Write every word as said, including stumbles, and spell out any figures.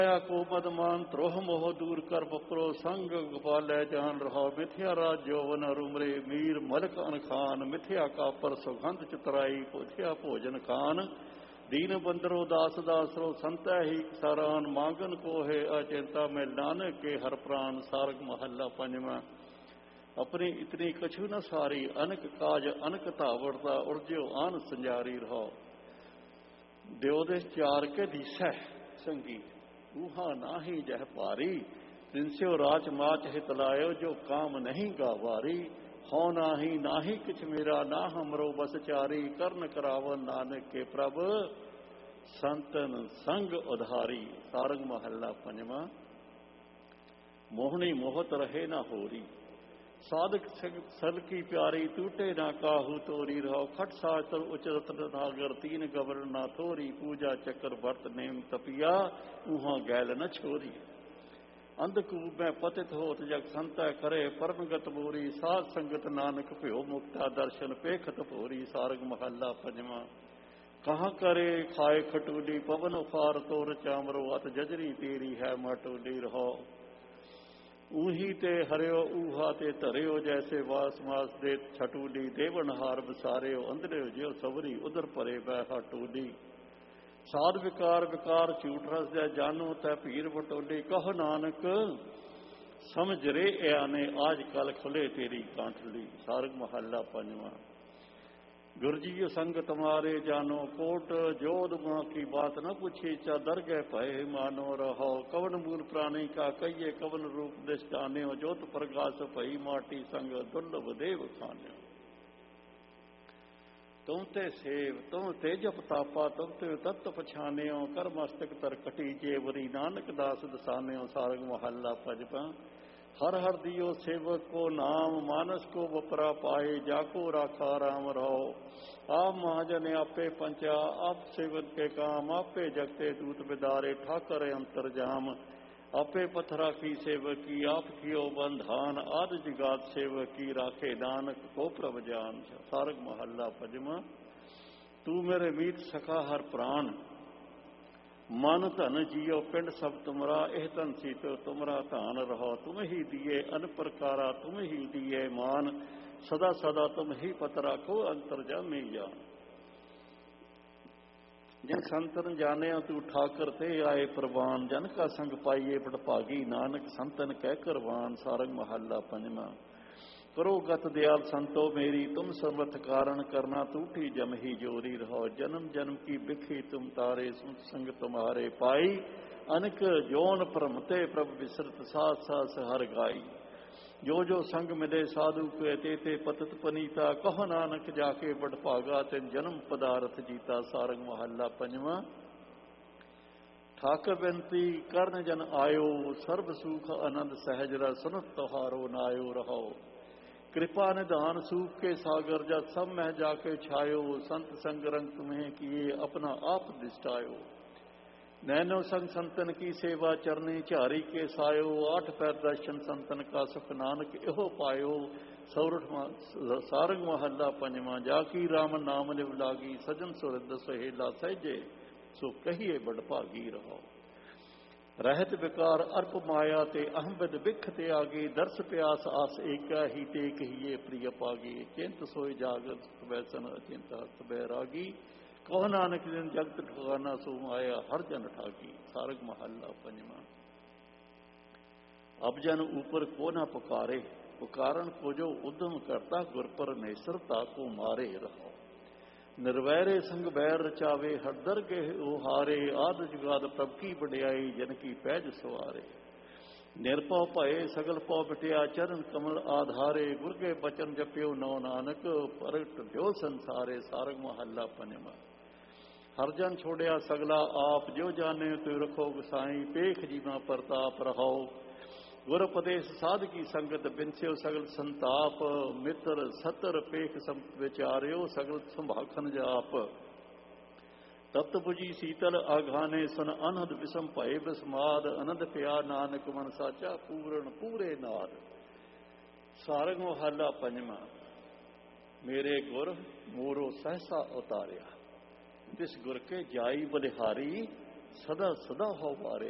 को मदमान त्रोह मोह दूर कर बपरो संग गोपाल जान रहा मिथ्या राज जौवन रुमरे मीर मलक अनखान मिथ्या का पर सुगंध चितराई पोथ्या भोजन खान दीन बंदरो दास दासरो संत ही सारान मांगन को है अचिंता में नानक के हर प्राण सारग महला पंजवा। अपनी इतनी कछु न सारी अनक काज अनक धावड़ता उर्जो आन संजारी रहो देवदेश चार के दिशा संगीत ऊहा नाही जह पारी तिनस्यो राच माच हित लायो जो काम नहीं गावारी हो नाही नाही किछ मेरा ना हमरो बस चारी करन करावन नानक के प्रभ संतन संग उधारी। सारंग महला पंजवा। मोहनी मोहत रहे ना होरी साधक सल की प्यारी टूटे ना काहू तोरी रहो खट सातर उचरत नागर तीन गबर ना थोरी पूजा चक्र वर्त नेम तपिया उहाँ गैल न छोरी अंधकूप में पतित होत जग संत करे परमगत बोरी साध संगत नानक भ्यो मुक्ता दर्शन पेखत भोरी। सारग महला पंजवा। कहाँ करे खाए खटूली पवन उफार तोर चामरो अत जजरी तेरी है मटोली रहो ऊही ते हरियो ऊहा ते धरियो जैसे वास मास दे छटूली देवन हार बसारियो अंदरियो ज्यो सवरी उधर परे बैहा टूली साध विकार विकार झूठ रस जै जानो तै भीर बटोली कहो नानक समझ रे आने आज कल खुले तेरी कांठली। सारग महला पंजवा। गुरजी संग तुम्हारे जानो कोट जोध माँ की बात न पूछी चा दर गए भय मानो रहो कवन मूल प्राणी का कहिए कवन रूप दृष्टान्यो जोत प्रकाश भई माटी संग दुर्लभ देव खान्यो तुम ते सेव तुम ते जप तापा तुम ते तत्व पछान्यो कर मस्तक तर कटी जेवरी नानक दास दसान्यो। सारग महला पंजवा। हर हर दियो सेवक को नाम मानस को बपरा पाए जाको राखा राम रहो आप महाजन आपे पंचा आप सेवक के काम आपे जगते दूत बिदारे ठाकर अंतर जाम आपे पथरा की सेवक की आप कियो बंधान आद जिगात सेवक की राखे नानक को प्रभ जान। सारग महला पंजवा। तू मेरे मीत सखा हर प्राण मन धन जियो पिंड सब तुमरा एह धन सीतो तुमरा धान रहो तुम ही दिए अन प्रकारा तुम ही दिए मान सदा सदा तुम ही पत राखो अंतर जामी जान। जिन संतन जाने तू ठाकर ते आए प्रवान जन का संग पाइए बड़भागी नानक संतन कह करवान। सारंग महला पंजवा। करो गत दयाल संतो मेरी तुम सर्वथ कारण करना टूटी जम ही जोरी रहो जन्म जन्म की बिखी तुम तारे सुत संग तुम्हारे पाई अनक जोन भ्रमते प्रभ विसरत साथ सास हर गाई जो जो संग मिले साधु के ते ते पतत पनीता कहो नानक जाके बड़ भागा तिन जन्म पदारथ जीता। सारंग महला पंजवा। ठाकर बेनती कर्ण जन आयो सर्व सुख आनंद सहज रस सुनत तोहारो नायो रहो कृपा निधान सूख के सागर जब सब मह जाके छायो संत संग रंग तुम्हें किए अपना आप दिष्टायो नैनो संग संतन की सेवा चरनी चारी के सायो आठ पैर दर्शन संतन का सुख नानक इहो पायो। सौरठ सारंग महला पंजवा। जाकी राम नाम लिव लागी सजन सुरद सहेला सहजे सो कहिए बड़भागी रहो रहत विकार अर्प माया ते अहमद बिख ते आगे दर्श प्यास आस एका ही ते कहिए प्रिय पागे चिंत सोई जागत वैसन अचिंत हस्त बैरागी कहो नानक दिन जगत ठिकाना सो माया हर जन ठागी। सारग महला पंजवा। अब जन ऊपर को न पुकारे पुकारन को जो उद्यम करता गुर पर नेसरता को मारे रहो निर्वैरे संग बैर रचावे हरदर के उहारे आद जुगाद प्रभ की बड़ियाई जन की पैज सवारे निरपौ भय सगल पौ बिटिया चरण कमल आधारे गुर के बचन जप्यो नौ नानक परट जो संसारे। सारग महला पंजवा। हर जन छोड़िया सगला आप जो जाने तो रखो गुसाई पेख जीवा प्रताप रहो गुर उपदेश साध की संगत बिनस्यो सगल संताप मित्र सतर पेख विचार्यो सगल संभाखन जाप तप्त बुझी शीतल आघाने सुन अनहद विषम भय विस्माद अनंद प्यार नानक मन साचा पूर्ण पूरे नाद। सारंग महला पंजवा। मेरे गुर मोरो सहसा उतारिया तिस गुर के जाई बलिहारी सदा सदा हो वारे